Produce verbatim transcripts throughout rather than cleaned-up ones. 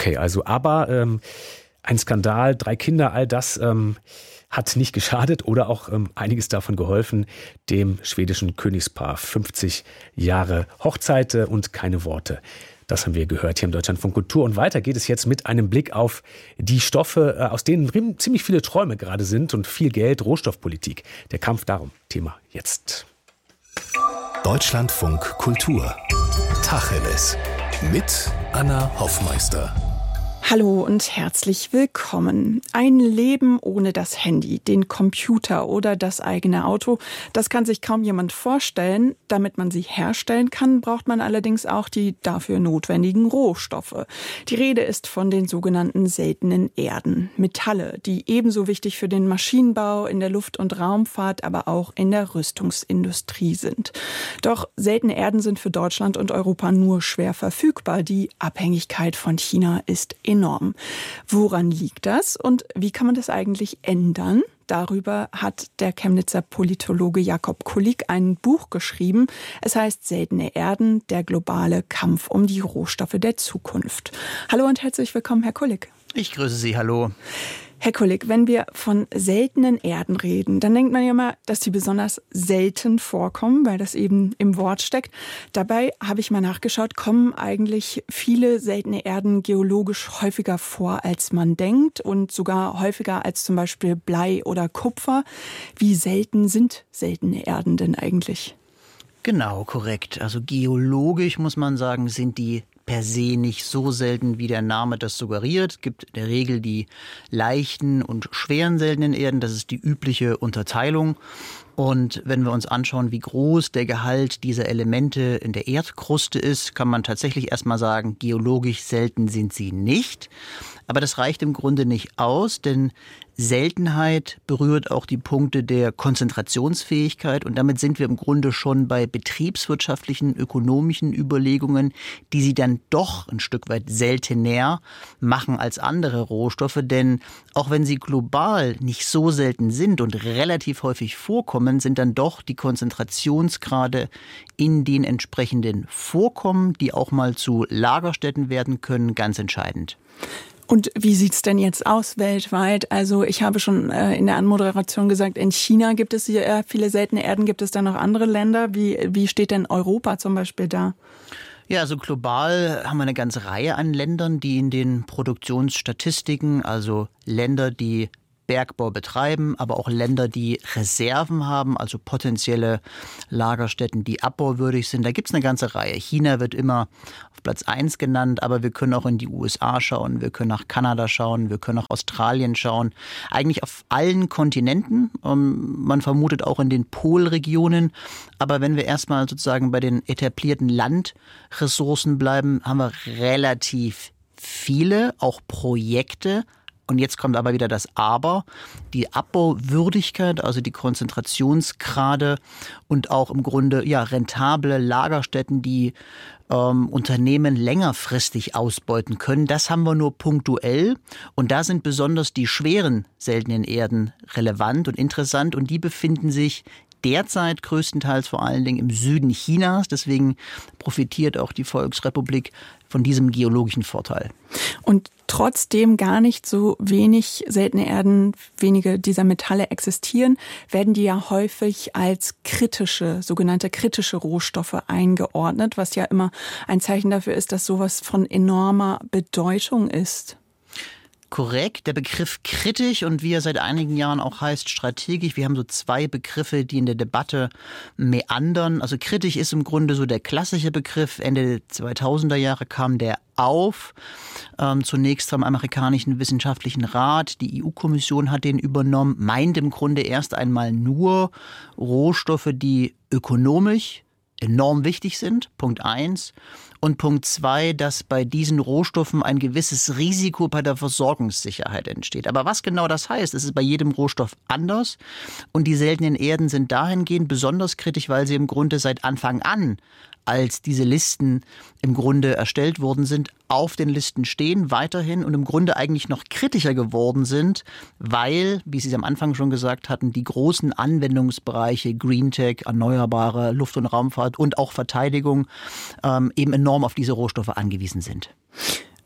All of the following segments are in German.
Okay, also aber ähm, ein Skandal, drei Kinder, all das ähm, hat nicht geschadet oder auch ähm, einiges davon geholfen, dem schwedischen Königspaar. fünfzig Jahre Hochzeit äh, und keine Worte. Das haben wir gehört hier im Deutschlandfunk Kultur. Und weiter geht es jetzt mit einem Blick auf die Stoffe, äh, aus denen ziemlich viele Träume gerade sind und viel Geld, Rohstoffpolitik. Der Kampf darum. Thema jetzt. Deutschlandfunk Kultur. Tacheles. Mit Anna Hoffmeister. Hallo und herzlich willkommen. Ein Leben ohne das Handy, den Computer oder das eigene Auto, das kann sich kaum jemand vorstellen. Damit man sie herstellen kann, braucht man allerdings auch die dafür notwendigen Rohstoffe. Die Rede ist von den sogenannten seltenen Erden. Metalle, die ebenso wichtig für den Maschinenbau, in der Luft- und Raumfahrt, aber auch in der Rüstungsindustrie sind. Doch seltene Erden sind für Deutschland und Europa nur schwer verfügbar. Die Abhängigkeit von China ist enorm. Enorm. Woran liegt das und wie kann man das eigentlich ändern? Darüber hat der Chemnitzer Politologe Jakob Kulik ein Buch geschrieben. Es heißt Seltene Erden, der globale Kampf um die Rohstoffe der Zukunft. Hallo und herzlich willkommen, Herr Kulik. Ich grüße Sie, hallo. Herr Kulik, wenn wir von seltenen Erden reden, dann denkt man ja immer, dass die besonders selten vorkommen, weil das eben im Wort steckt. Dabei habe ich mal nachgeschaut, kommen eigentlich viele seltene Erden geologisch häufiger vor, als man denkt und sogar häufiger als zum Beispiel Blei oder Kupfer. Wie selten sind seltene Erden denn eigentlich? Genau, korrekt. Also geologisch muss man sagen, sind die per se nicht so selten, wie der Name das suggeriert. Es gibt in der Regel die leichten und schweren seltenen Erden. Das ist die übliche Unterteilung. Und wenn wir uns anschauen, wie groß der Gehalt dieser Elemente in der Erdkruste ist, kann man tatsächlich erstmal sagen, geologisch selten sind sie nicht. Aber das reicht im Grunde nicht aus, denn Seltenheit berührt auch die Punkte der Konzentrationsfähigkeit. Und damit sind wir im Grunde schon bei betriebswirtschaftlichen, ökonomischen Überlegungen, die sie dann doch ein Stück weit seltener machen als andere Rohstoffe. Denn auch wenn sie global nicht so selten sind und relativ häufig vorkommen, sind dann doch die Konzentrationsgrade in den entsprechenden Vorkommen, die auch mal zu Lagerstätten werden können, ganz entscheidend. Und wie sieht's denn jetzt aus weltweit? Also ich habe schon äh, in der Anmoderation gesagt, in China gibt es hier äh, viele seltene Erden. Gibt es da noch andere Länder? Wie, wie steht denn Europa zum Beispiel da? Ja, also global haben wir eine ganze Reihe an Ländern, die in den Produktionsstatistiken, also Länder, die Bergbau betreiben, aber auch Länder, die Reserven haben, also potenzielle Lagerstätten, die abbauwürdig sind. Da gibt es eine ganze Reihe. China wird immer auf Platz eins genannt, aber wir können auch in die U S A schauen, wir können nach Kanada schauen, wir können nach Australien schauen. Eigentlich auf allen Kontinenten. Man vermutet auch in den Polregionen. Aber wenn wir erstmal sozusagen bei den etablierten Landressourcen bleiben, haben wir relativ viele, auch Projekte. Und jetzt kommt aber wieder das Aber, die Abbauwürdigkeit, also die Konzentrationsgrade und auch im Grunde ja rentable Lagerstätten, die ähm, Unternehmen längerfristig ausbeuten können. Das haben wir nur punktuell und da sind besonders die schweren seltenen Erden relevant und interessant und die befinden sich derzeit größtenteils vor allen Dingen im Süden Chinas. Deswegen profitiert auch die Volksrepublik von diesem geologischen Vorteil. Und trotzdem gar nicht so wenig seltene Erden, wenige dieser Metalle existieren, werden die ja häufig als kritische, sogenannte kritische Rohstoffe eingeordnet, was ja immer ein Zeichen dafür ist, dass sowas von enormer Bedeutung ist. Korrekt, der Begriff kritisch und wie er seit einigen Jahren auch heißt, strategisch. Wir haben so zwei Begriffe, die in der Debatte meandern. Also kritisch ist im Grunde so der klassische Begriff. Ende zweitausender Jahre kam der auf. Ähm, zunächst vom amerikanischen Wissenschaftlichen Rat. Die E U-Kommission hat den übernommen, meint im Grunde erst einmal nur Rohstoffe, die ökonomisch enorm wichtig sind. Punkt eins. Und Punkt zwei, dass bei diesen Rohstoffen ein gewisses Risiko bei der Versorgungssicherheit entsteht. Aber was genau das heißt, es ist bei jedem Rohstoff anders. Und die seltenen Erden sind dahingehend besonders kritisch, weil sie im Grunde seit Anfang an, als diese Listen im Grunde erstellt worden sind, auf den Listen stehen, weiterhin und im Grunde eigentlich noch kritischer geworden sind, weil, wie Sie es am Anfang schon gesagt hatten, die großen Anwendungsbereiche Green Tech, erneuerbare Luft- und Raumfahrt und auch Verteidigung ähm, eben enorm auf diese Rohstoffe angewiesen sind.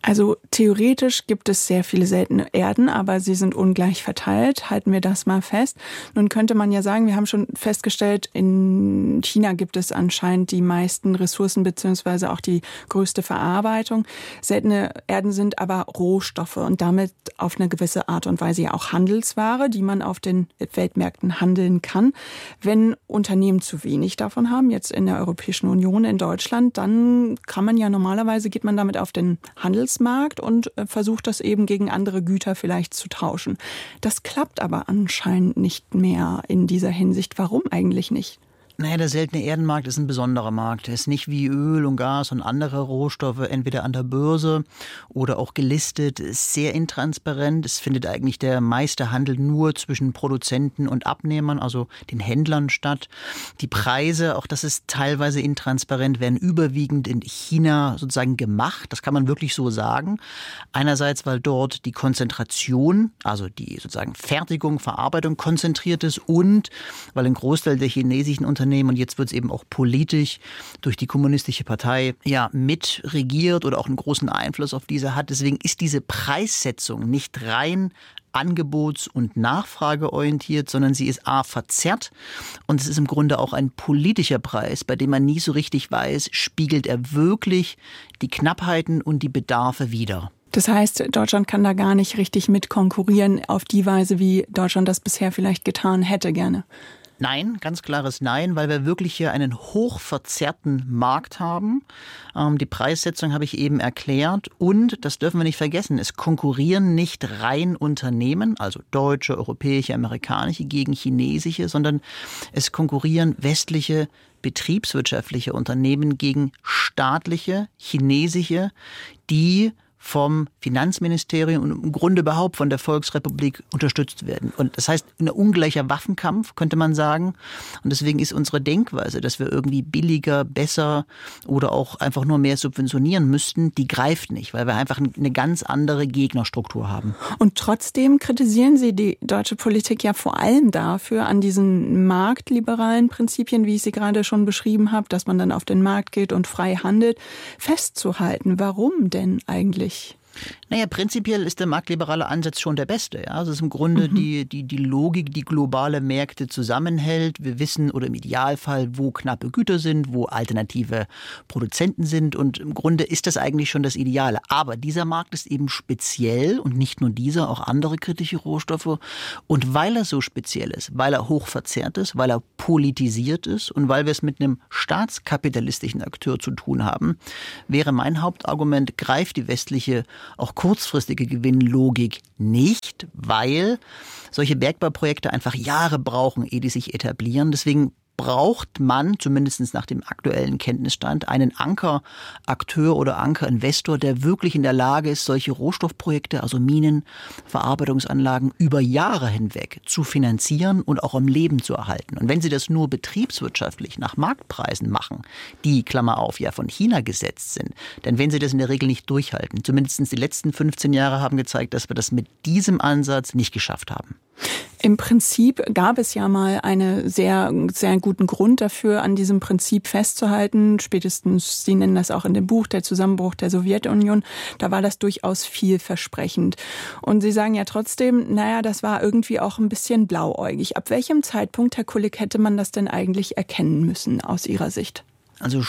Also theoretisch gibt es sehr viele seltene Erden, aber sie sind ungleich verteilt. Halten wir das mal fest. Nun könnte man ja sagen, wir haben schon festgestellt, in China gibt es anscheinend die meisten Ressourcen beziehungsweise auch die größte Verarbeitung. Seltene Erden sind aber Rohstoffe und damit auf eine gewisse Art und Weise ja auch Handelsware, die man auf den Weltmärkten handeln kann. Wenn Unternehmen zu wenig davon haben, jetzt in der Europäischen Union, in Deutschland, dann kann man ja normalerweise, geht man damit auf den Handelsmarkt und versucht das eben gegen andere Güter vielleicht zu tauschen. Das klappt aber anscheinend nicht mehr in dieser Hinsicht. Warum eigentlich nicht? Naja, der seltene Erdenmarkt ist ein besonderer Markt. Er ist nicht wie Öl und Gas und andere Rohstoffe entweder an der Börse oder auch gelistet. Ist sehr intransparent. Es findet eigentlich der meiste Handel nur zwischen Produzenten und Abnehmern, also den Händlern, statt. Die Preise, auch das ist teilweise intransparent, werden überwiegend in China sozusagen gemacht. Das kann man wirklich so sagen. Einerseits, weil dort die Konzentration, also die sozusagen Fertigung, Verarbeitung konzentriert ist und weil ein Großteil der chinesischen Unternehmen, und jetzt wird es eben auch politisch durch die kommunistische Partei ja mitregiert oder auch einen großen Einfluss auf diese hat. Deswegen ist diese Preissetzung nicht rein angebots- und nachfrageorientiert, sondern sie ist a. verzerrt und es ist im Grunde auch ein politischer Preis, bei dem man nie so richtig weiß, spiegelt er wirklich die Knappheiten und die Bedarfe wider. Das heißt, Deutschland kann da gar nicht richtig mit konkurrieren auf die Weise, wie Deutschland das bisher vielleicht getan hätte gerne. Nein, ganz klares Nein, weil wir wirklich hier einen hochverzerrten Markt haben. Ähm, die Preissetzung habe ich eben erklärt und, das dürfen wir nicht vergessen, es konkurrieren nicht rein Unternehmen, also deutsche, europäische, amerikanische gegen chinesische, sondern es konkurrieren westliche betriebswirtschaftliche Unternehmen gegen staatliche, chinesische, die vom Finanzministerium und im Grunde überhaupt von der Volksrepublik unterstützt werden. Und das heißt, ein ungleicher Waffenkampf, könnte man sagen. Und deswegen ist unsere Denkweise, dass wir irgendwie billiger, besser oder auch einfach nur mehr subventionieren müssten, die greift nicht, weil wir einfach eine ganz andere Gegnerstruktur haben. Und trotzdem kritisieren Sie die deutsche Politik ja vor allem dafür, an diesen marktliberalen Prinzipien, wie ich sie gerade schon beschrieben habe, dass man dann auf den Markt geht und frei handelt, festzuhalten. Warum denn eigentlich? Naja, prinzipiell ist der marktliberale Ansatz schon der beste. Ja? Also es ist im Grunde mhm. die, die, die Logik, die globale Märkte zusammenhält. Wir wissen oder im Idealfall, wo knappe Güter sind, wo alternative Produzenten sind. Und im Grunde ist das eigentlich schon das Ideale. Aber dieser Markt ist eben speziell und nicht nur dieser, auch andere kritische Rohstoffe. Und weil er so speziell ist, weil er hochverzerrt ist, weil er politisiert ist und weil wir es mit einem staatskapitalistischen Akteur zu tun haben, wäre mein Hauptargument, greift die westliche auch kurzfristige Gewinnlogik nicht, weil solche Bergbauprojekte einfach Jahre brauchen, ehe die sich etablieren. Deswegen braucht man, zumindest nach dem aktuellen Kenntnisstand, einen Ankerakteur oder Ankerinvestor, der wirklich in der Lage ist, solche Rohstoffprojekte, also Minen, Verarbeitungsanlagen über Jahre hinweg zu finanzieren und auch am Leben zu erhalten. Und wenn Sie das nur betriebswirtschaftlich nach Marktpreisen machen, die, Klammer auf, ja von China gesetzt sind, dann werden Sie das in der Regel nicht durchhalten. Zumindest die letzten fünfzehn Jahre haben gezeigt, dass wir das mit diesem Ansatz nicht geschafft haben. Im Prinzip gab es ja mal einen sehr, sehr guten Grund dafür, an diesem Prinzip festzuhalten. Spätestens, Sie nennen das auch in dem Buch, der Zusammenbruch der Sowjetunion. Da war das durchaus vielversprechend. Und Sie sagen ja trotzdem, naja, das war irgendwie auch ein bisschen blauäugig. Ab welchem Zeitpunkt, Herr Kullig, hätte man das denn eigentlich erkennen müssen aus Ihrer Sicht? Also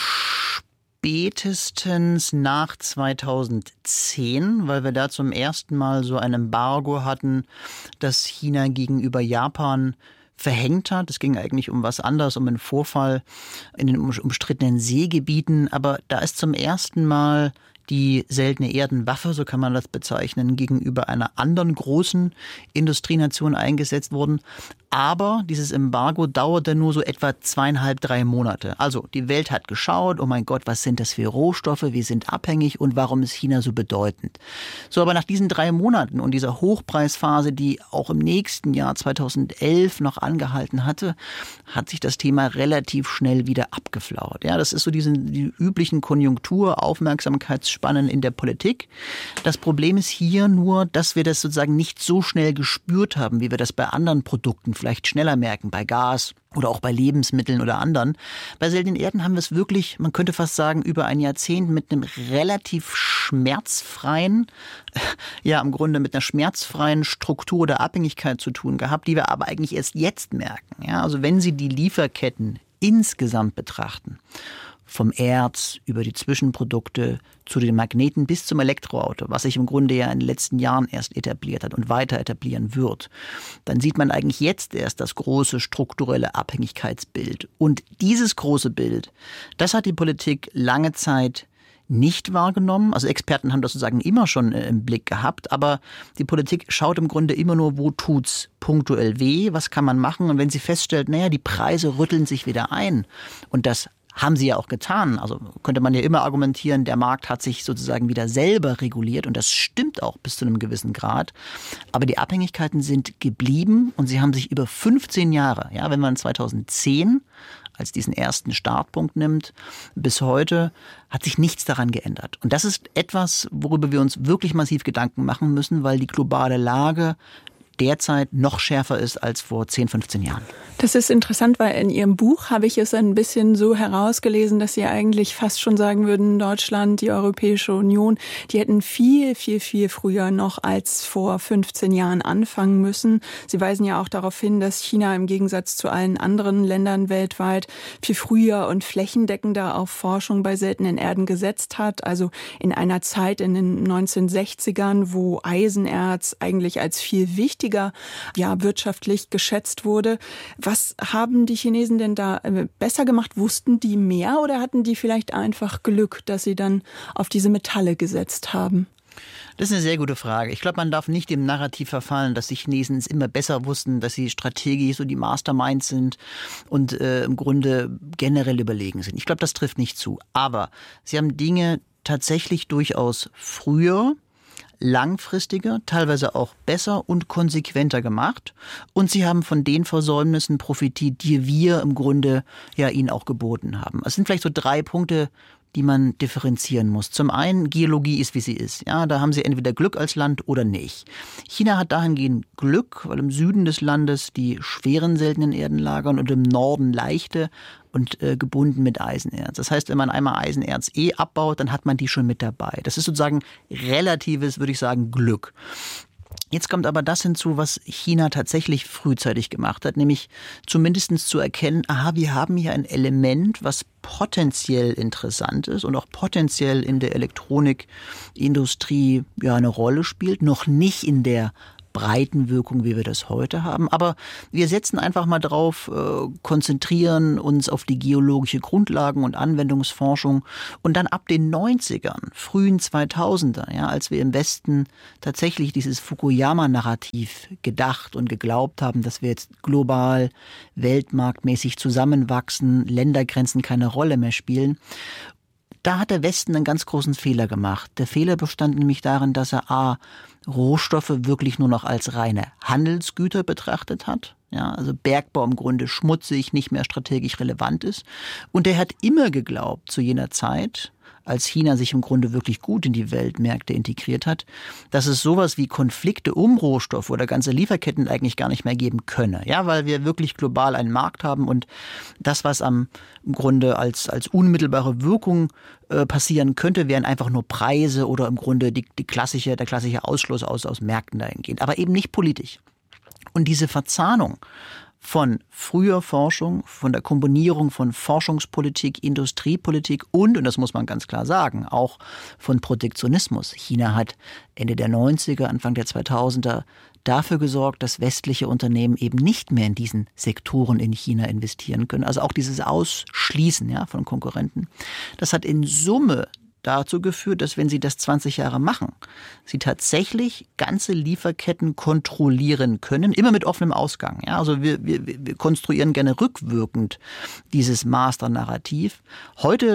spätestens nach zweitausendzehn, weil wir da zum ersten Mal so ein Embargo hatten, das China gegenüber Japan verhängt hat. Es ging eigentlich um was anderes, um einen Vorfall in den umstrittenen Seegebieten. Aber da ist zum ersten Mal die seltene Erdenwaffe, so kann man das bezeichnen, gegenüber einer anderen großen Industrienation eingesetzt worden. Aber dieses Embargo dauerte nur so etwa zweieinhalb, drei Monate. Also die Welt hat geschaut, oh mein Gott, was sind das für Rohstoffe, wir sind abhängig und warum ist China so bedeutend? So, aber nach diesen drei Monaten und dieser Hochpreisphase, die auch im nächsten Jahr zweitausendelf noch angehalten hatte, hat sich das Thema relativ schnell wieder abgeflaut. Ja, das ist so diese, die üblichen Konjunktur-Aufmerksamkeitsspannen in der Politik. Das Problem ist hier nur, dass wir das sozusagen nicht so schnell gespürt haben, wie wir das bei anderen Produkten vielleicht schneller merken, bei Gas oder auch bei Lebensmitteln oder anderen. Bei seltenen Erden haben wir es wirklich, man könnte fast sagen, über ein Jahrzehnt mit einem relativ schmerzfreien, ja im Grunde mit einer schmerzfreien Struktur der Abhängigkeit zu tun gehabt, die wir aber eigentlich erst jetzt merken. Ja, also wenn Sie die Lieferketten insgesamt betrachten, vom Erz über die Zwischenprodukte zu den Magneten bis zum Elektroauto, was sich im Grunde ja in den letzten Jahren erst etabliert hat und weiter etablieren wird, dann sieht man eigentlich jetzt erst das große strukturelle Abhängigkeitsbild. Und dieses große Bild, das hat die Politik lange Zeit nicht wahrgenommen. Also Experten haben das sozusagen immer schon im Blick gehabt, aber die Politik schaut im Grunde immer nur, wo tut's punktuell weh, was kann man machen? Und wenn sie feststellt, naja, die Preise rütteln sich wieder ein und das haben sie ja auch getan. Also könnte man ja immer argumentieren, der Markt hat sich sozusagen wieder selber reguliert und das stimmt auch bis zu einem gewissen Grad. Aber die Abhängigkeiten sind geblieben und sie haben sich über fünfzehn Jahre, ja, wenn man zweitausendzehn als diesen ersten Startpunkt nimmt, bis heute hat sich nichts daran geändert. Und das ist etwas, worüber wir uns wirklich massiv Gedanken machen müssen, weil die globale Lage derzeit noch schärfer ist als vor zehn, fünfzehn Jahren. Das ist interessant, weil in Ihrem Buch habe ich es ein bisschen so herausgelesen, dass Sie eigentlich fast schon sagen würden, Deutschland, die Europäische Union, die hätten viel, viel, viel früher noch als vor fünfzehn Jahren anfangen müssen. Sie weisen ja auch darauf hin, dass China im Gegensatz zu allen anderen Ländern weltweit viel früher und flächendeckender auf Forschung bei seltenen Erden gesetzt hat. Also in einer Zeit in den neunzehnhundertsechzigern, wo Eisenerz eigentlich als viel wichtiger, ja, wirtschaftlich geschätzt wurde. Was haben die Chinesen denn da besser gemacht? Wussten die mehr oder hatten die vielleicht einfach Glück, dass sie dann auf diese Metalle gesetzt haben? Das ist eine sehr gute Frage. Ich glaube, man darf nicht dem Narrativ verfallen, dass die Chinesen es immer besser wussten, dass sie strategisch so die Masterminds sind und äh, im Grunde generell überlegen sind. Ich glaube, das trifft nicht zu. Aber sie haben Dinge tatsächlich durchaus früher, langfristiger, teilweise auch besser und konsequenter gemacht. Und sie haben von den Versäumnissen profitiert, die wir im Grunde ja ihnen auch geboten haben. Es sind vielleicht so drei Punkte, die man differenzieren muss. Zum einen, Geologie ist, wie sie ist. Ja, da haben sie entweder Glück als Land oder nicht. China hat dahingehend Glück, weil im Süden des Landes die schweren seltenen Erden lagern und im Norden leichte und äh, gebunden mit Eisenerz. Das heißt, wenn man einmal Eisenerz eh abbaut, dann hat man die schon mit dabei. Das ist sozusagen relatives, würde ich sagen, Glück. Jetzt kommt aber das hinzu, was China tatsächlich frühzeitig gemacht hat, nämlich zumindest zu erkennen, aha, wir haben hier ein Element, was potenziell interessant ist und auch potenziell in der Elektronikindustrie ja eine Rolle spielt, noch nicht in der breiten Wirkung, wie wir das heute haben. Aber wir setzen einfach mal drauf, äh, konzentrieren uns auf die geologische Grundlagen- und Anwendungsforschung und dann ab den neunzigern, frühen zweitausender, ja, als wir im Westen tatsächlich dieses Fukuyama-Narrativ gedacht und geglaubt haben, dass wir jetzt global, weltmarktmäßig zusammenwachsen, Ländergrenzen keine Rolle mehr spielen. Da hat der Westen einen ganz großen Fehler gemacht. Der Fehler bestand nämlich darin, dass er a. Rohstoffe wirklich nur noch als reine Handelsgüter betrachtet hat. Ja, also Bergbau im Grunde schmutzig, nicht mehr strategisch relevant ist. Und er hat immer geglaubt, zu jener Zeit, als China sich im Grunde wirklich gut in die Weltmärkte integriert hat, dass es sowas wie Konflikte um Rohstoffe oder ganze Lieferketten eigentlich gar nicht mehr geben könne. Ja, weil wir wirklich global einen Markt haben und das, was am im Grunde als, als unmittelbare Wirkung äh, passieren könnte, wären einfach nur Preise oder im Grunde die, die klassische, der klassische Ausschluss aus, aus Märkten dahingehend, aber eben nicht politisch. Und diese Verzahnung von früher Forschung, von der Kombinierung von Forschungspolitik, Industriepolitik und, und das muss man ganz klar sagen, auch von Protektionismus. China hat Ende der neunziger, Anfang der zweitausender dafür gesorgt, dass westliche Unternehmen eben nicht mehr in diesen Sektoren in China investieren können. Also auch dieses Ausschließen, ja, von Konkurrenten. Das hat in Summe dazu geführt, dass wenn sie das zwanzig Jahre machen, sie tatsächlich ganze Lieferketten kontrollieren können, immer mit offenem Ausgang. Ja, also wir, wir, wir konstruieren gerne rückwirkend dieses Master-Narrativ. Heute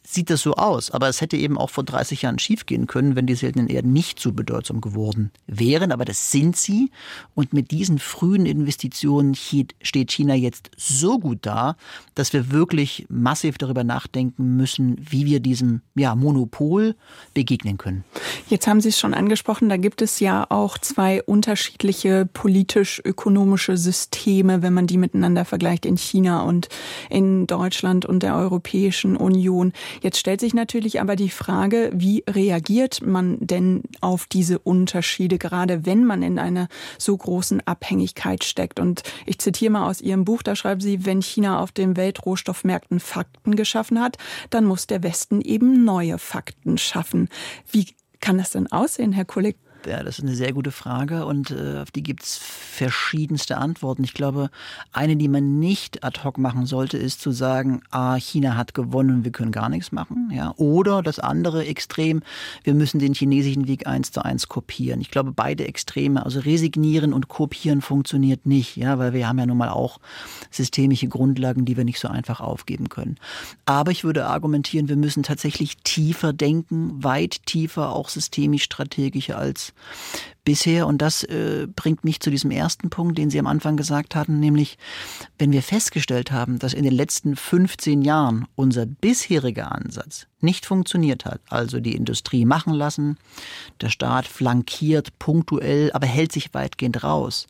sieht das so aus. Aber es hätte eben auch vor dreißig Jahren schiefgehen können, wenn die seltenen Erden nicht so bedeutsam geworden wären. Aber das sind sie. Und mit diesen frühen Investitionen steht China jetzt so gut da, dass wir wirklich massiv darüber nachdenken müssen, wie wir diesem ja, Monopol begegnen können. Jetzt haben Sie es schon angesprochen, da gibt es ja auch zwei unterschiedliche politisch-ökonomische Systeme, wenn man die miteinander vergleicht in China und in Deutschland und der Europäischen Union. Jetzt stellt sich natürlich aber die Frage, wie reagiert man denn auf diese Unterschiede, gerade wenn man in einer so großen Abhängigkeit steckt? Und ich zitiere mal aus Ihrem Buch, da schreiben Sie, wenn China auf den Weltrohstoffmärkten Fakten geschaffen hat, dann muss der Westen eben neue Fakten schaffen. Wie kann das denn aussehen, Herr Kulik? Ja, das ist eine sehr gute Frage und äh, auf die gibt es verschiedenste Antworten. Ich glaube, eine, die man nicht ad hoc machen sollte, ist zu sagen, ah, China hat gewonnen, wir können gar nichts machen. Ja? Oder das andere Extrem, wir müssen den chinesischen Weg eins zu eins kopieren. Ich glaube, beide Extreme, also resignieren und kopieren funktioniert nicht, ja, weil wir haben ja nun mal auch systemische Grundlagen, die wir nicht so einfach aufgeben können. Aber ich würde argumentieren, wir müssen tatsächlich tiefer denken, weit tiefer, auch systemisch strategischer als bisher. Und das äh, bringt mich zu diesem ersten Punkt, den Sie am Anfang gesagt hatten, nämlich wenn wir festgestellt haben, dass in den letzten fünfzehn Jahren unser bisheriger Ansatz nicht funktioniert hat, also die Industrie machen lassen, der Staat flankiert punktuell, aber hält sich weitgehend raus,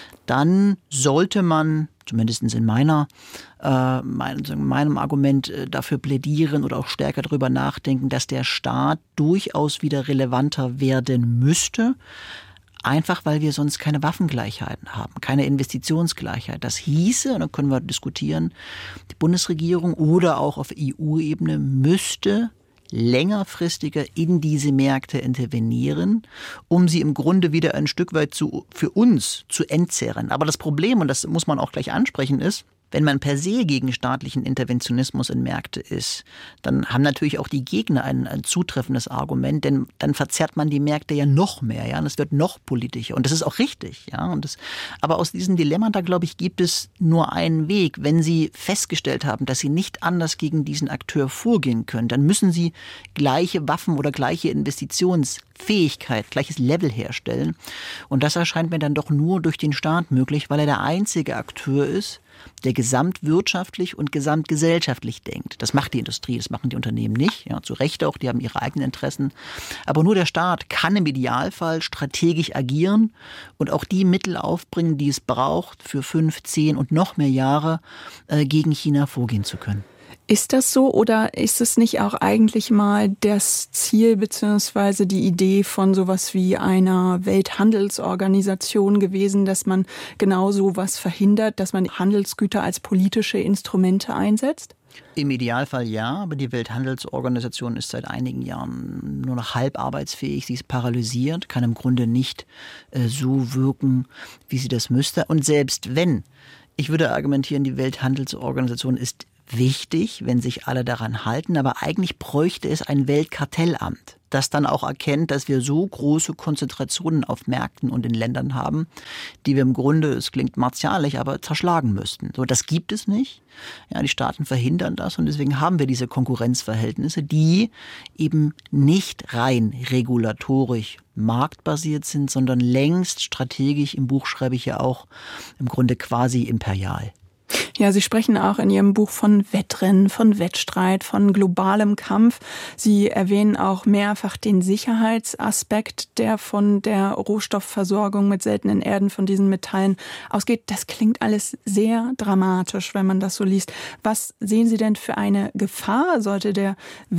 dann sollte man, zumindest in meiner, äh, mein, in meinem Argument, äh, dafür plädieren oder auch stärker darüber nachdenken, dass der Staat durchaus wieder relevanter werden müsste. Einfach, weil wir sonst keine Waffengleichheiten haben, keine Investitionsgleichheit. Das hieße, und dann können wir diskutieren, die Bundesregierung oder auch auf E U-Ebene müsste längerfristiger in diese Märkte intervenieren, um sie im Grunde wieder ein Stück weit zu, für uns zu entzerren. Aber das Problem, und das muss man auch gleich ansprechen, ist, wenn man per se gegen staatlichen Interventionismus in Märkte ist, dann haben natürlich auch die Gegner ein, ein zutreffendes Argument, denn dann verzerrt man die Märkte ja noch mehr, ja, und es wird noch politischer. Und das ist auch richtig, ja. Und das, aber aus diesem Dilemma, da glaube ich, gibt es nur einen Weg. Wenn Sie festgestellt haben, dass Sie nicht anders gegen diesen Akteur vorgehen können, dann müssen Sie gleiche Waffen oder gleiche Investitionsfähigkeit, gleiches Level herstellen. Und das erscheint mir dann doch nur durch den Staat möglich, weil er der einzige Akteur ist, der gesamtwirtschaftlich und gesamtgesellschaftlich denkt. Das macht die Industrie, das machen die Unternehmen nicht. Ja, zu Recht auch, die haben ihre eigenen Interessen. Aber nur der Staat kann im Idealfall strategisch agieren und auch die Mittel aufbringen, die es braucht, für fünf, zehn und noch mehr Jahre äh, gegen China vorgehen zu können. Ist das so oder ist es nicht auch eigentlich mal das Ziel bzw. die Idee von sowas wie einer Welthandelsorganisation gewesen, dass man genau sowas verhindert, dass man Handelsgüter als politische Instrumente einsetzt? Im Idealfall ja, aber die Welthandelsorganisation ist seit einigen Jahren nur noch halb arbeitsfähig. Sie ist paralysiert, kann im Grunde nicht äh, so wirken, wie sie das müsste. Und selbst wenn, ich würde argumentieren, die Welthandelsorganisation ist wichtig, wenn sich alle daran halten, aber eigentlich bräuchte es ein Weltkartellamt, das dann auch erkennt, dass wir so große Konzentrationen auf Märkten und in Ländern haben, die wir im Grunde, es klingt martialisch, aber zerschlagen müssten. So, das gibt es nicht. Ja, die Staaten verhindern das und deswegen haben wir diese Konkurrenzverhältnisse, die eben nicht rein regulatorisch marktbasiert sind, sondern längst strategisch, im Buch schreibe ich ja auch, im Grunde quasi imperial. Ja, Sie sprechen auch in Ihrem Buch von Wettrennen, von Wettstreit, von globalem Kampf. Sie erwähnen auch mehrfach den Sicherheitsaspekt, der von der Rohstoffversorgung mit seltenen Erden, von diesen Metallen ausgeht. Das klingt alles sehr dramatisch, wenn man das so liest. Was sehen Sie denn für eine Gefahr? Sollte der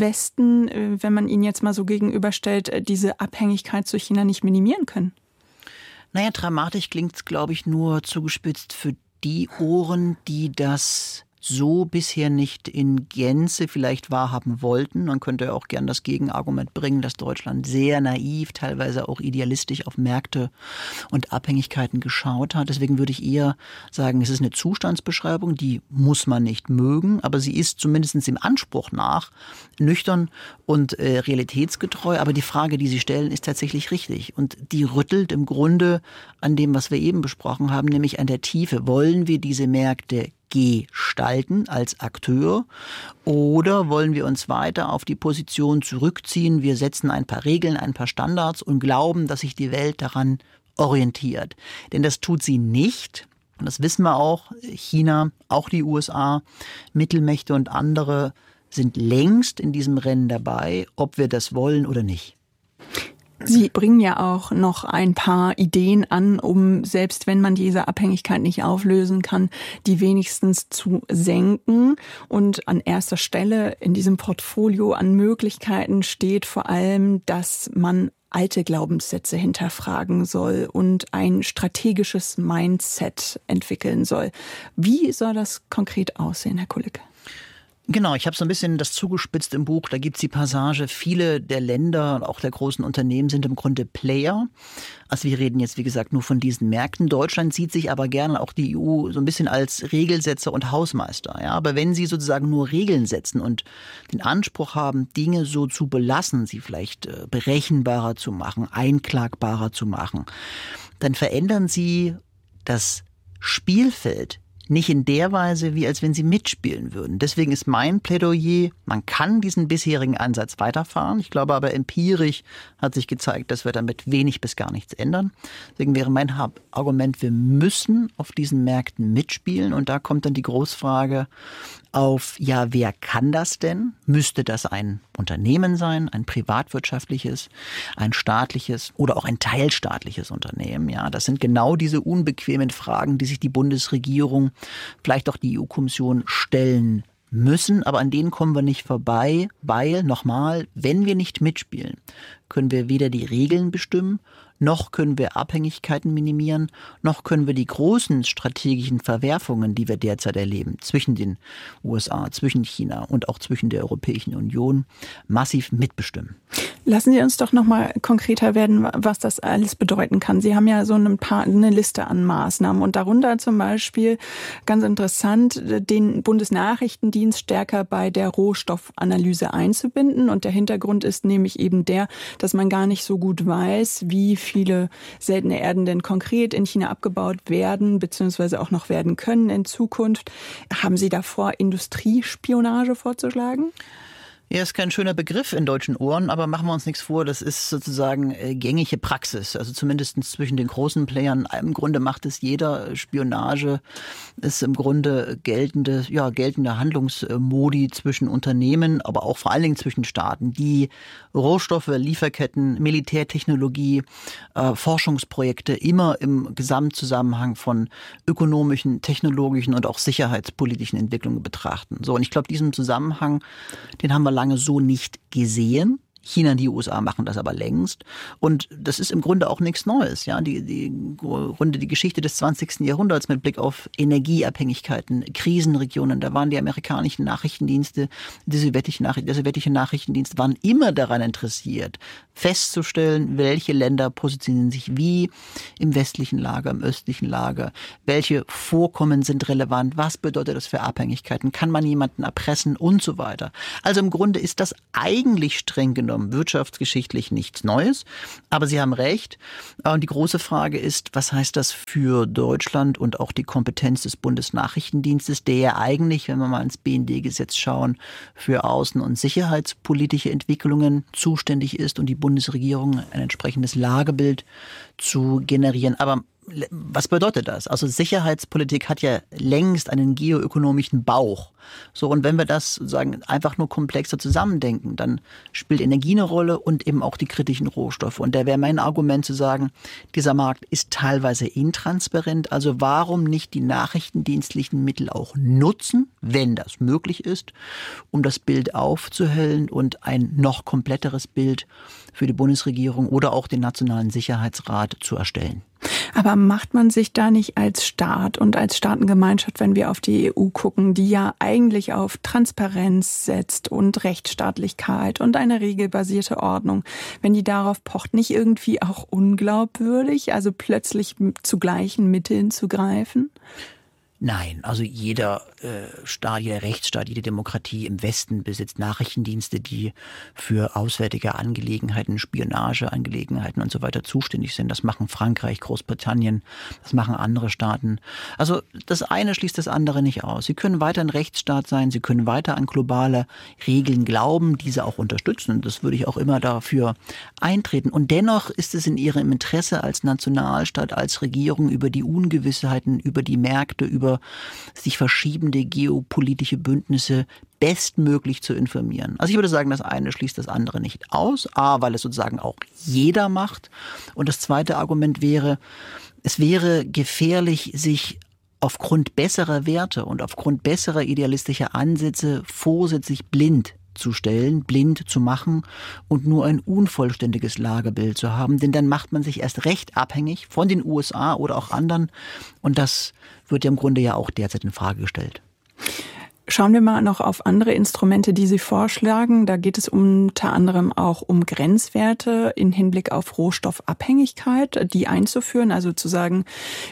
Westen, wenn man ihn jetzt mal so gegenüberstellt, diese Abhängigkeit zu China nicht minimieren können? Naja, dramatisch klingt es, glaube ich, nur zugespitzt für die Ohren, die das so bisher nicht in Gänze vielleicht wahrhaben wollten. Man könnte auch gern das Gegenargument bringen, dass Deutschland sehr naiv, teilweise auch idealistisch auf Märkte und Abhängigkeiten geschaut hat. Deswegen würde ich eher sagen, es ist eine Zustandsbeschreibung, die muss man nicht mögen, aber sie ist zumindest im Anspruch nach nüchtern und äh, realitätsgetreu. Aber die Frage, die Sie stellen, ist tatsächlich richtig. Und die rüttelt im Grunde an dem, was wir eben besprochen haben, nämlich an der Tiefe. Wollen wir diese Märkte gestalten als Akteur? Oder wollen wir uns weiter auf die Position zurückziehen, wir setzen ein paar Regeln, ein paar Standards und glauben, dass sich die Welt daran orientiert? Denn das tut sie nicht. Und das wissen wir auch. China, auch die U S A, Mittelmächte und andere sind längst in diesem Rennen dabei, ob wir das wollen oder nicht. Sie bringen ja auch noch ein paar Ideen an, um, selbst wenn man diese Abhängigkeit nicht auflösen kann, die wenigstens zu senken. Und an erster Stelle in diesem Portfolio an Möglichkeiten steht vor allem, dass man alte Glaubenssätze hinterfragen soll und ein strategisches Mindset entwickeln soll. Wie soll das konkret aussehen, Herr Kulicke? Genau, ich habe so ein bisschen das zugespitzt im Buch. Da gibt's die Passage, viele der Länder und auch der großen Unternehmen sind im Grunde Player. Also wir reden jetzt, wie gesagt, nur von diesen Märkten. Deutschland sieht sich aber gerne, auch die E U, so ein bisschen als Regelsetzer und Hausmeister. Ja, aber wenn sie sozusagen nur Regeln setzen und den Anspruch haben, Dinge so zu belassen, sie vielleicht berechenbarer zu machen, einklagbarer zu machen, dann verändern sie das Spielfeld nicht in der Weise, wie als wenn sie mitspielen würden. Deswegen ist mein Plädoyer, man kann diesen bisherigen Ansatz weiterfahren. Ich glaube aber, empirisch hat sich gezeigt, dass wir damit wenig bis gar nichts ändern. Deswegen wäre mein Argument, wir müssen auf diesen Märkten mitspielen. Und da kommt dann die Großfrage auf, ja, wer kann das denn? Müsste das ein Unternehmen sein, ein privatwirtschaftliches, ein staatliches oder auch ein teilstaatliches Unternehmen? Ja, das sind genau diese unbequemen Fragen, die sich die Bundesregierung, vielleicht auch die E U-Kommission stellen müssen. Aber an denen kommen wir nicht vorbei, weil, nochmal, wenn wir nicht mitspielen, können wir weder die Regeln bestimmen, noch können wir Abhängigkeiten minimieren, noch können wir die großen strategischen Verwerfungen, die wir derzeit erleben, zwischen den U S A, zwischen China und auch zwischen der Europäischen Union, massiv mitbestimmen. Lassen Sie uns doch noch mal konkreter werden, was das alles bedeuten kann. Sie haben ja so ein paar, eine Liste an Maßnahmen und darunter zum Beispiel, ganz interessant, den Bundesnachrichtendienst stärker bei der Rohstoffanalyse einzubinden. Und der Hintergrund ist nämlich eben der, dass man gar nicht so gut weiß, wie viele seltene Erden denn konkret in China abgebaut werden, beziehungsweise auch noch werden können in Zukunft. Haben Sie davor, Industriespionage vorzuschlagen? Ja, ist kein schöner Begriff in deutschen Ohren, aber machen wir uns nichts vor, das ist sozusagen äh, gängige Praxis, also zumindest zwischen den großen Playern. Im Grunde macht es jeder. Spionage ist im Grunde geltende, ja, geltende Handlungsmodi zwischen Unternehmen, aber auch vor allen Dingen zwischen Staaten, die Rohstoffe, Lieferketten, Militärtechnologie, äh, Forschungsprojekte immer im Gesamtzusammenhang von ökonomischen, technologischen und auch sicherheitspolitischen Entwicklungen betrachten. So, und ich glaube, diesen Zusammenhang, den haben wir lange so nicht gesehen. China und die U S A machen das aber längst. Und das ist im Grunde auch nichts Neues. Ja, die, die Runde, die Geschichte des zwanzigsten Jahrhunderts mit Blick auf Energieabhängigkeiten, Krisenregionen, da waren die amerikanischen Nachrichtendienste, die sowjetische Nachricht, der sowjetische Nachrichtendienst waren immer daran interessiert, festzustellen, welche Länder positionieren sich wie im westlichen Lager, im östlichen Lager, welche Vorkommen sind relevant, was bedeutet das für Abhängigkeiten, kann man jemanden erpressen und so weiter. Also im Grunde ist das eigentlich streng genommen wirtschaftsgeschichtlich nichts Neues, aber Sie haben recht. Und die große Frage ist, was heißt das für Deutschland und auch die Kompetenz des Bundesnachrichtendienstes, der ja eigentlich, wenn wir mal ins B N D-Gesetz schauen, für außen- und sicherheitspolitische Entwicklungen zuständig ist und die Bundesregierung ein entsprechendes Lagebild zu generieren. Aber was bedeutet das? Also Sicherheitspolitik hat ja längst einen geoökonomischen Bauch. So, und wenn wir das sozusagen einfach nur komplexer zusammendenken, dann spielt Energie eine Rolle und eben auch die kritischen Rohstoffe. Und da wäre mein Argument zu sagen, dieser Markt ist teilweise intransparent. Also warum nicht die nachrichtendienstlichen Mittel auch nutzen, wenn das möglich ist, um das Bild aufzuhellen und ein noch kompletteres Bild für die Bundesregierung oder auch den Nationalen Sicherheitsrat zu erstellen. Aber macht man sich da nicht als Staat und als Staatengemeinschaft, wenn wir auf die E U gucken, die ja eigentlich auf Transparenz setzt und Rechtsstaatlichkeit und eine regelbasierte Ordnung, wenn die darauf pocht, nicht irgendwie auch unglaubwürdig, also plötzlich zu gleichen Mitteln zu greifen? Nein, also jeder äh, Staat, jeder Rechtsstaat, jede Demokratie im Westen besitzt Nachrichtendienste, die für auswärtige Angelegenheiten, Spionageangelegenheiten und so weiter zuständig sind. Das machen Frankreich, Großbritannien, das machen andere Staaten. Also das eine schließt das andere nicht aus. Sie können weiter ein Rechtsstaat sein, sie können weiter an globale Regeln glauben, diese auch unterstützen. Und das würde ich auch immer dafür eintreten. Und dennoch ist es in ihrem Interesse als Nationalstaat, als Regierung über die Ungewissheiten, über die Märkte, über sich verschiebende geopolitische Bündnisse bestmöglich zu informieren. Also ich würde sagen, das eine schließt das andere nicht aus. A, weil es sozusagen auch jeder macht. Und das zweite Argument wäre, es wäre gefährlich, sich aufgrund besserer Werte und aufgrund besserer idealistischer Ansätze vorsätzlich blind zu stellen, blind zu machen und nur ein unvollständiges Lagebild zu haben. Denn dann macht man sich erst recht abhängig von den U S A oder auch anderen. Und das wird ja im Grunde ja auch derzeit in Frage gestellt. Schauen wir mal noch auf andere Instrumente, die Sie vorschlagen. Da geht es unter anderem auch um Grenzwerte im Hinblick auf Rohstoffabhängigkeit, die einzuführen. Also zu sagen,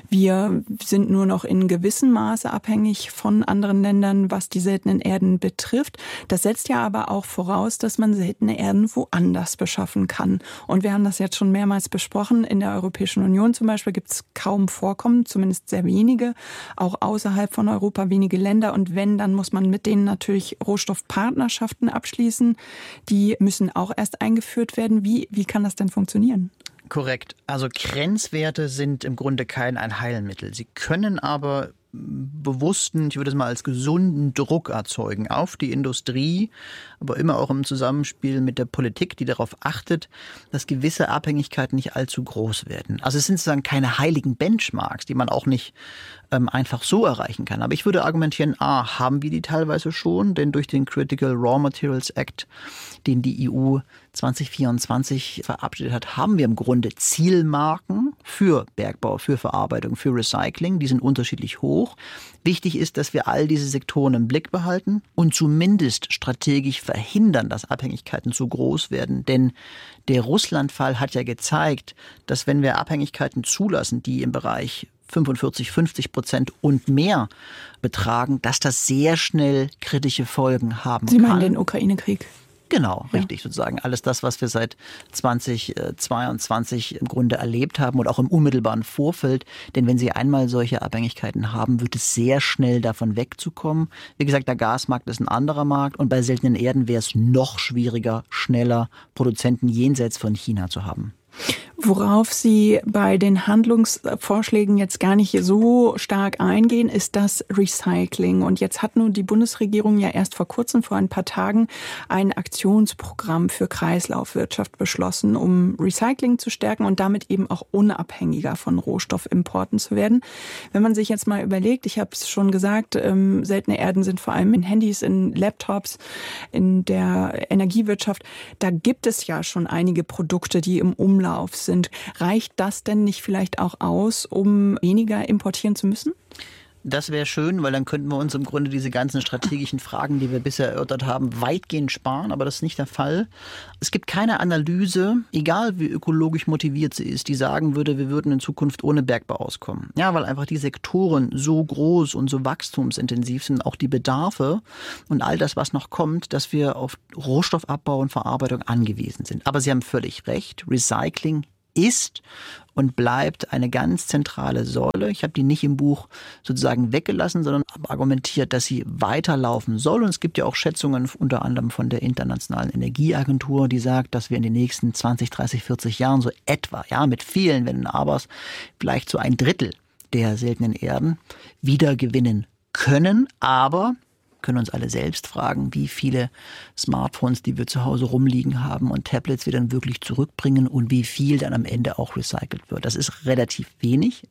wir sind nur noch in gewissem Maße abhängig von anderen Ländern, was die seltenen Erden betrifft. Das setzt ja aber auch voraus, dass man seltene Erden woanders beschaffen kann. Und wir haben das jetzt schon mehrmals besprochen. In der Europäischen Union zum Beispiel gibt es kaum Vorkommen, zumindest sehr wenige. Auch außerhalb von Europa wenige Länder. Und wenn, dann muss muss man mit denen natürlich Rohstoffpartnerschaften abschließen. Die müssen auch erst eingeführt werden. Wie, wie kann das denn funktionieren? Korrekt. Also Grenzwerte sind im Grunde kein Allheilmittel. Sie können aber bewussten, ich würde es mal als gesunden Druck erzeugen auf die Industrie, aber immer auch im Zusammenspiel mit der Politik, die darauf achtet, dass gewisse Abhängigkeiten nicht allzu groß werden. Also es sind sozusagen keine heiligen Benchmarks, die man auch nicht ähm, einfach so erreichen kann. Aber ich würde argumentieren, a, haben wir die teilweise schon, denn durch den Critical Raw Materials Act, den die E U zwanzig vierundzwanzig verabschiedet hat, haben wir im Grunde Zielmarken für Bergbau, für Verarbeitung, für Recycling. Die sind unterschiedlich hoch. Wichtig ist, dass wir all diese Sektoren im Blick behalten und zumindest strategisch verhindern, dass Abhängigkeiten zu groß werden. Denn der Russland-Fall hat ja gezeigt, dass wenn wir Abhängigkeiten zulassen, die im Bereich fünfundvierzig, fünfzig Prozent und mehr betragen, dass das sehr schnell kritische Folgen haben Sie kann. meinen den Ukraine-Krieg? Genau, richtig, ja. Sozusagen alles das, was wir seit zwanzig zweiundzwanzig im Grunde erlebt haben und auch im unmittelbaren Vorfeld. Denn wenn Sie einmal solche Abhängigkeiten haben, wird es sehr schnell davon wegzukommen. Wie gesagt, der Gasmarkt ist ein anderer Markt und bei seltenen Erden wäre es noch schwieriger, schneller Produzenten jenseits von China zu haben. Worauf Sie bei den Handlungsvorschlägen jetzt gar nicht so stark eingehen, ist das Recycling. Und jetzt hat nun die Bundesregierung ja erst vor kurzem, vor ein paar Tagen, ein Aktionsprogramm für Kreislaufwirtschaft beschlossen, um Recycling zu stärken und damit eben auch unabhängiger von Rohstoffimporten zu werden. Wenn man sich jetzt mal überlegt, ich habe es schon gesagt, ähm, seltene Erden sind vor allem in Handys, in Laptops, in der Energiewirtschaft. Da gibt es ja schon einige Produkte, die im Umlauf sind. Reicht das denn nicht vielleicht auch aus, um weniger importieren zu müssen? Das wäre schön, weil dann könnten wir uns im Grunde diese ganzen strategischen Fragen, die wir bisher erörtert haben, weitgehend sparen. Aber das ist nicht der Fall. Es gibt keine Analyse, egal wie ökologisch motiviert sie ist, die sagen würde, wir würden in Zukunft ohne Bergbau auskommen. Ja, weil einfach die Sektoren so groß und so wachstumsintensiv sind, auch die Bedarfe und all das, was noch kommt, dass wir auf Rohstoffabbau und Verarbeitung angewiesen sind. Aber Sie haben völlig recht, Recycling ist und bleibt eine ganz zentrale Säule. Ich habe die nicht im Buch sozusagen weggelassen, sondern argumentiert, dass sie weiterlaufen soll. Und es gibt ja auch Schätzungen unter anderem von der Internationalen Energieagentur, die sagt, dass wir in den nächsten zwanzig, dreißig, vierzig Jahren so etwa, ja, mit vielen Wenn und Abers, vielleicht so ein Drittel der seltenen Erden wieder gewinnen können. Aber können uns alle selbst fragen, wie viele Smartphones, die wir zu Hause rumliegen haben und Tablets wir dann wirklich zurückbringen und wie viel dann am Ende auch recycelt wird. Das ist relativ wenig.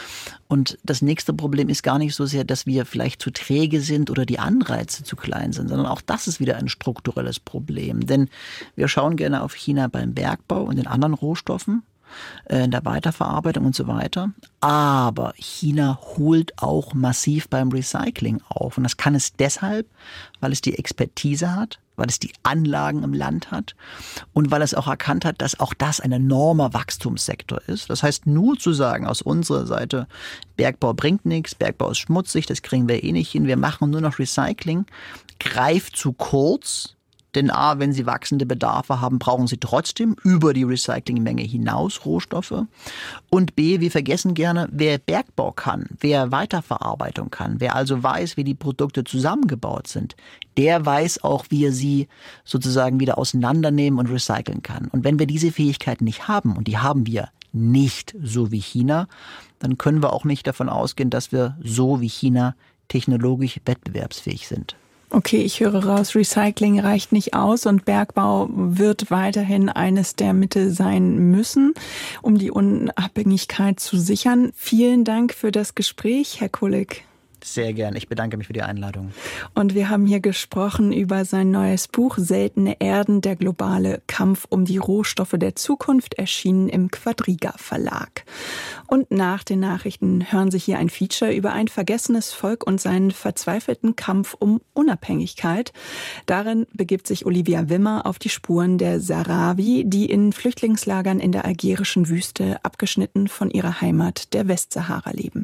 Und das nächste Problem ist gar nicht so sehr, dass wir vielleicht zu träge sind oder die Anreize zu klein sind, sondern auch das ist wieder ein strukturelles Problem. Denn wir schauen gerne auf China beim Bergbau und den anderen Rohstoffen. äh, in der Weiterverarbeitung und so weiter. Aber China holt auch massiv beim Recycling auf. Und das kann es deshalb, weil es die Expertise hat, weil es die Anlagen im Land hat und weil es auch erkannt hat, dass auch das ein enormer Wachstumssektor ist. Das heißt, nur zu sagen aus unserer Seite, Bergbau bringt nichts, Bergbau ist schmutzig, das kriegen wir eh nicht hin, wir machen nur noch Recycling, greift zu kurz. Denn A, wenn sie wachsende Bedarfe haben, brauchen sie trotzdem über die Recyclingmenge hinaus Rohstoffe. Und B, wir vergessen gerne, wer Bergbau kann, wer Weiterverarbeitung kann, wer also weiß, wie die Produkte zusammengebaut sind, der weiß auch, wie er sie sozusagen wieder auseinandernehmen und recyceln kann. Und wenn wir diese Fähigkeiten nicht haben, und die haben wir nicht so wie China, dann können wir auch nicht davon ausgehen, dass wir so wie China technologisch wettbewerbsfähig sind. Okay, ich höre raus, Recycling reicht nicht aus und Bergbau wird weiterhin eines der Mittel sein müssen, um die Unabhängigkeit zu sichern. Vielen Dank für das Gespräch, Herr Kulik. Sehr gern. Ich bedanke mich für die Einladung. Und wir haben hier gesprochen über sein neues Buch Seltene Erden, der globale Kampf um die Rohstoffe der Zukunft, erschienen im Quadriga Verlag. Und nach den Nachrichten hören Sie hier ein Feature über ein vergessenes Volk und seinen verzweifelten Kampf um Unabhängigkeit. Darin begibt sich Olivia Wimmer auf die Spuren der Sahrawi, die in Flüchtlingslagern in der algerischen Wüste abgeschnitten von ihrer Heimat der Westsahara leben.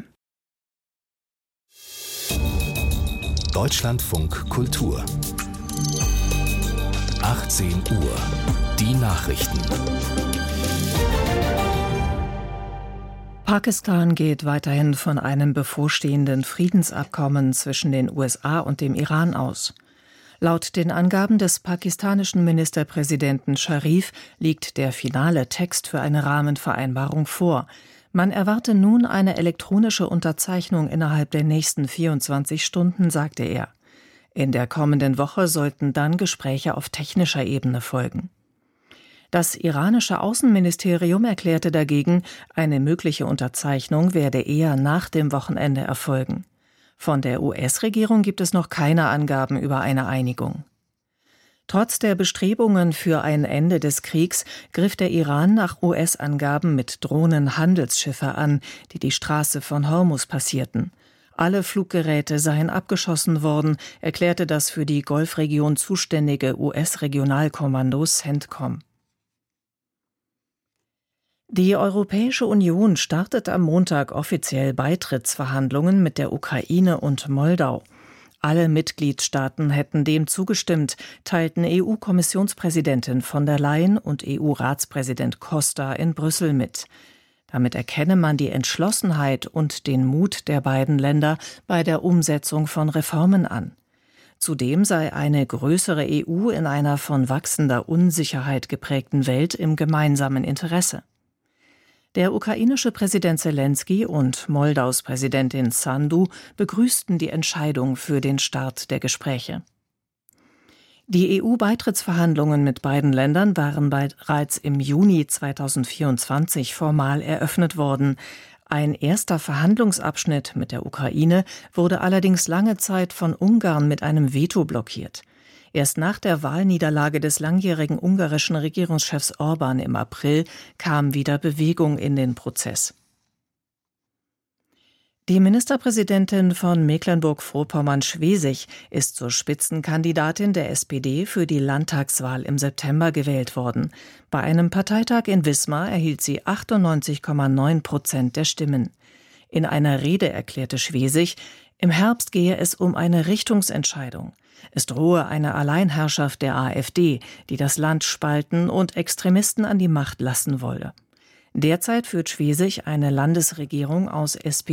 Deutschlandfunk Kultur. achtzehn Uhr. Die Nachrichten. Pakistan geht weiterhin von einem bevorstehenden Friedensabkommen zwischen den U S A und dem Iran aus. Laut den Angaben des pakistanischen Ministerpräsidenten Sharif liegt der finale Text für eine Rahmenvereinbarung vor. Man erwarte nun eine elektronische Unterzeichnung innerhalb der nächsten vierundzwanzig Stunden, sagte er. In der kommenden Woche sollten dann Gespräche auf technischer Ebene folgen. Das iranische Außenministerium erklärte dagegen, eine mögliche Unterzeichnung werde eher nach dem Wochenende erfolgen. Von der U S-Regierung gibt es noch keine Angaben über eine Einigung. Trotz der Bestrebungen für ein Ende des Kriegs griff der Iran nach U S-Angaben mit Drohnen Handelsschiffe an, die die Straße von Hormuz passierten. Alle Fluggeräte seien abgeschossen worden, erklärte das für die Golfregion zuständige U S-Regionalkommando CENTCOM. Die Europäische Union startet am Montag offiziell Beitrittsverhandlungen mit der Ukraine und Moldau. Alle Mitgliedstaaten hätten dem zugestimmt, teilten E U-Kommissionspräsidentin von der Leyen und E U-Ratspräsident Costa in Brüssel mit. Damit erkenne man die Entschlossenheit und den Mut der beiden Länder bei der Umsetzung von Reformen an. Zudem sei eine größere E U in einer von wachsender Unsicherheit geprägten Welt im gemeinsamen Interesse. Der ukrainische Präsident Selenskyj und Moldaus Präsidentin Sandu begrüßten die Entscheidung für den Start der Gespräche. Die E U-Beitrittsverhandlungen mit beiden Ländern waren bereits im Juni zweitausendvierundzwanzig formal eröffnet worden. Ein erster Verhandlungsabschnitt mit der Ukraine wurde allerdings lange Zeit von Ungarn mit einem Veto blockiert. Erst nach der Wahlniederlage des langjährigen ungarischen Regierungschefs Orbán im April kam wieder Bewegung in den Prozess. Die Ministerpräsidentin von Mecklenburg-Vorpommern-Schwesig ist zur Spitzenkandidatin der S P D für die Landtagswahl im September gewählt worden. Bei einem Parteitag in Wismar erhielt sie achtundneunzig Komma neun Prozent der Stimmen. In einer Rede erklärte Schwesig, im Herbst gehe es um eine Richtungsentscheidung. Es drohe eine Alleinherrschaft der AfD, die das Land spalten und Extremisten an die Macht lassen wolle. Derzeit führt Schwesig eine Landesregierung aus S P D